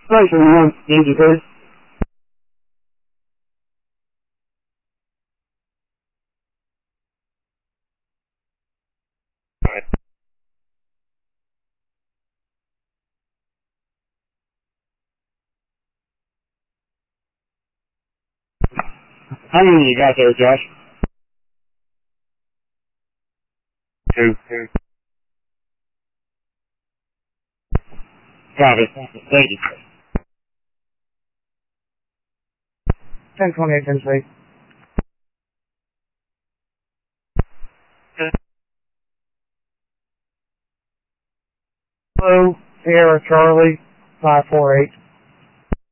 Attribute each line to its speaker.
Speaker 1: Station 1, Yankee, please. How many you got there, Josh? Two. Copy. Thank you. 1028, 10 3. Hello, Sierra Charlie, 548.